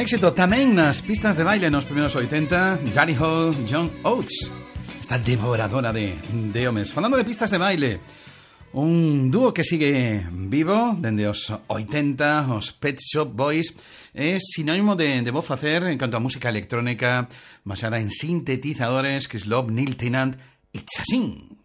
Éxito tamén nas pistas de baile nos primeiros 80, Danny Hall, John Oates, esta devoradora de homes. Falando de pistas de baile, un dúo que sigue vivo dende os 80, os Pet Shop Boys, é sinónimo de bo facer en canto a música electrónica basada en sintetizadores, que es Love, Neil Tennant, It's a Sin.